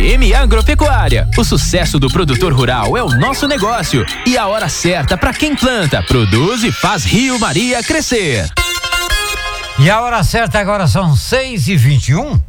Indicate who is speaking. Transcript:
Speaker 1: CM Agropecuária. O sucesso do produtor rural é o nosso negócio e a hora certa para quem planta, produz e faz Rio Maria crescer.
Speaker 2: E a hora certa agora são 6h21.